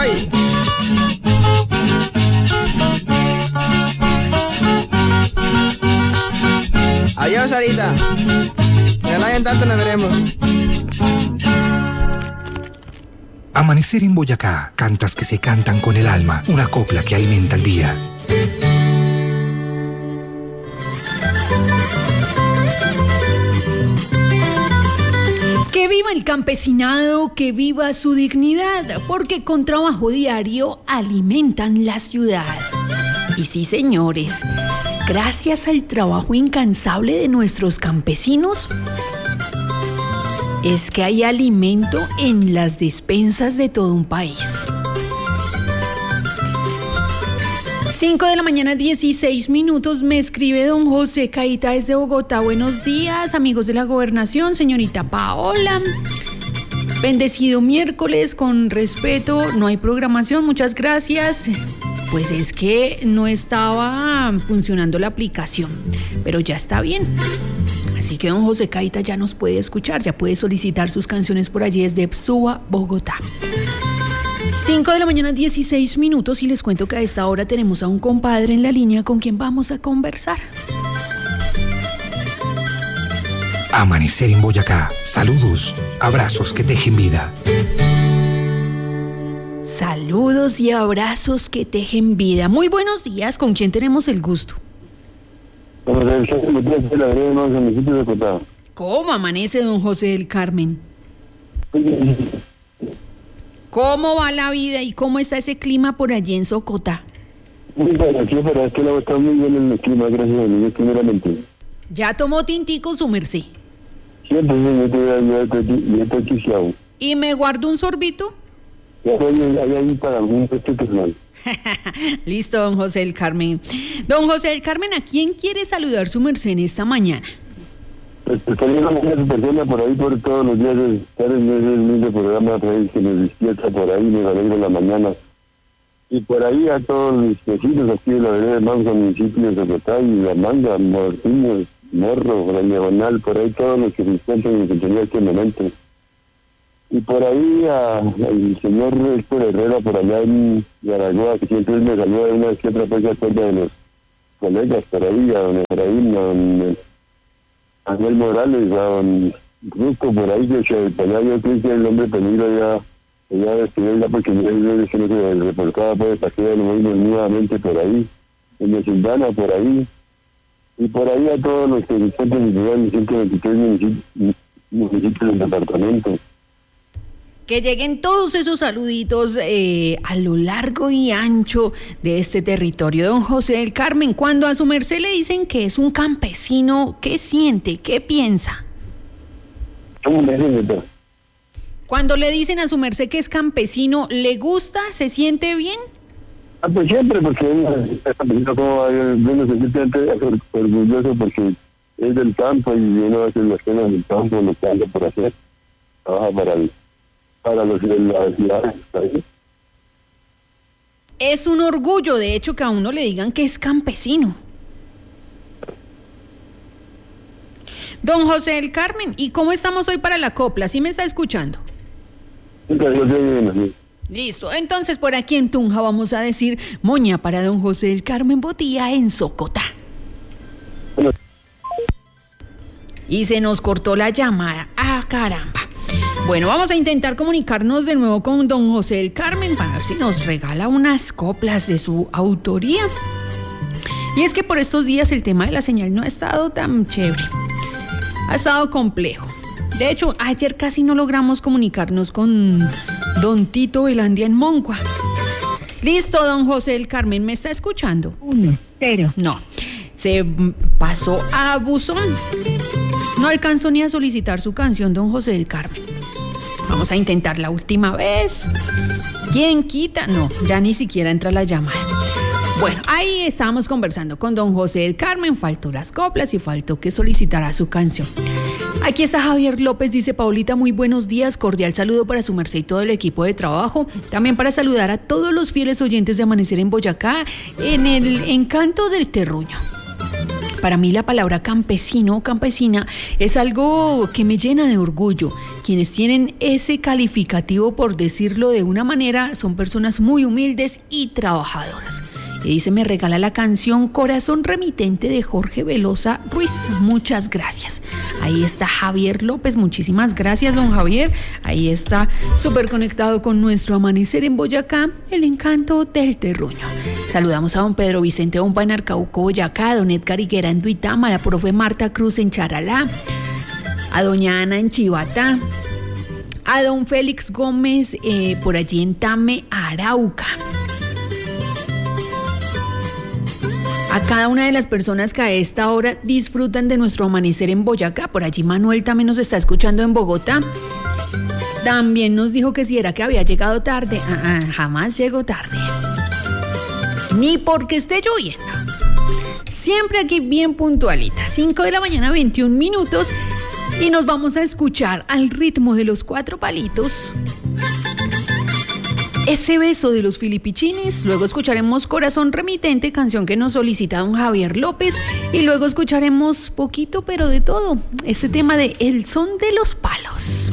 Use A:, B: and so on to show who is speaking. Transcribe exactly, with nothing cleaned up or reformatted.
A: Bye. Adiós, Sarita. Ya en tanto nos veremos.
B: Amanecer en Boyacá, cantas que se cantan con el alma, una copla que alimenta el día.
C: Que viva el campesinado, que viva su dignidad, porque con trabajo diario alimentan la ciudad. Y sí, señores, gracias al trabajo incansable de nuestros campesinos, es que hay alimento en las despensas de todo un país. cinco de la mañana, dieciséis minutos, me escribe don José Caíta desde Bogotá. Buenos días, amigos de la gobernación, señorita Paola. Bendecido miércoles, con respeto, no hay programación, muchas gracias. Pues es que no estaba funcionando la aplicación, pero ya está bien. Así que don José Caíta ya nos puede escuchar, ya puede solicitar sus canciones por allí desde Psúa, Bogotá. cinco de la mañana, dieciséis minutos, y les cuento que a esta hora tenemos a un compadre en la línea con quien vamos a conversar.
B: Amanecer en Boyacá. Saludos, abrazos que tejen vida.
C: Saludos y abrazos que tejen vida. Muy buenos días, ¿con quién tenemos el gusto? ¿Cómo amanece don José del Carmen? ¿Cómo va la vida y cómo está ese clima por allí en Socotá?
D: Muy bueno, aquí para este lado está muy bien en el clima, gracias a Dios, primeramente.
C: ¿Ya tomó tintico su merced?
D: Siempre, yo estoy quiciado.
C: ¿Y me guardo un sorbito?
D: Ya voy ahí para algún puesto personal.
C: Listo, don José del Carmen. Don José del Carmen, ¿a quién quiere saludar su merced en esta mañana?
D: Pues también a una persona por ahí, por todos los días, de estar en ese mismo programa, pues, que me despierta por ahí, me alegra la mañana. Y por ahí a todos mis vecinos aquí de la vereda de Mango, municipio de Socotá, y La Manga, Mortiños, Morro, La Diagonal, por ahí todos los que se encuentran en sintonía en este momento. Y por ahí a, al señor Héctor Herrera, por allá en Yaragoa, que siempre me saluda de una vez que otra vez, se acuerda de los colegas por ahí, a don Efraín, a don Manuel Morales, a don Rusco, por ahí, que se tenía yo creo que el hombre peligro ya, ya despidió ya porque yo no se reportaba por esta ciudad, lo vimos nuevamente por ahí, en la Silvana, por ahí, y por ahí a todos los que se encuentran en ciento veintitrés municipios, municipios del departamento.
C: Que lleguen todos esos saluditos eh, a lo largo y ancho de este territorio. Don José del Carmen, cuando a su merced le dicen que es un campesino, ¿qué siente? ¿Qué piensa?
D: ¿Cómo me dicen?
C: Cuando le dicen a su merced que es campesino, ¿le gusta? ¿Se siente bien?
D: Ah, pues siempre, porque es campesino, como uno se siente orgulloso porque es del campo y uno hace las cosas del campo, lo que anda por hacer, trabaja para el... para los de las ciudades.
C: Es un orgullo, de hecho, que a uno le digan que es campesino. Don José del Carmen, ¿y cómo estamos hoy para la copla? ¿Sí me está escuchando? Listo, entonces por aquí en Tunja vamos a decir moña para don José del Carmen Botía en Socotá. Y se nos cortó la llamada. ¡Ah, caramba! Bueno, vamos a intentar comunicarnos de nuevo con don José del Carmen para ver si nos regala unas coplas de su autoría. Y es que por estos días el tema de la señal no ha estado tan chévere. Ha estado complejo. De hecho, ayer casi no logramos comunicarnos con don Tito Velandia en Moncua. Listo, don José del Carmen, ¿me está escuchando?
E: Uno, cero.
C: No, se pasó a buzón. No alcanzó ni a solicitar su canción, don José del Carmen. Vamos a intentar la última vez. ¿Quién quita? No, ya ni siquiera entra la llamada. Bueno, ahí estábamos conversando con don José del Carmen. Faltó las coplas y faltó que solicitara su canción. Aquí está Javier López, dice Paulita, muy buenos días, cordial saludo para su merced y todo el equipo de trabajo. También para saludar a todos los fieles oyentes de Amanecer en Boyacá, en el encanto del terruño. Para mí la palabra campesino o campesina es algo que me llena de orgullo. Quienes tienen ese calificativo, por decirlo de una manera, son personas muy humildes y trabajadoras. Y dice, me regala la canción Corazón Remitente de Jorge Velosa Ruiz. Muchas gracias. Ahí está Javier López. Muchísimas gracias, don Javier. Ahí está súper conectado con nuestro amanecer en Boyacá, el encanto del terruño. Saludamos a don Pedro Vicente Ompa en Arcauco, Boyacá, a don Edgar Higuera en Duitama, a la profe Marta Cruz en Charalá, a doña Ana en Chivatá, a don Félix Gómez eh, por allí en Tame, Arauca. A cada una de las personas que a esta hora disfrutan de nuestro amanecer en Boyacá. Por allí Manuel también nos está escuchando en Bogotá. También nos dijo que si era que había llegado tarde. Ah, ah, jamás llegó tarde. Ni porque esté lloviendo. Siempre aquí bien puntualita. cinco de la mañana, veintiún minutos. Y nos vamos a escuchar al ritmo de los cuatro palitos. Ese beso de los filipichines, luego escucharemos Corazón Remitente, canción que nos solicita don Javier López, y luego escucharemos poquito pero de todo, este tema de El Son de los Palos.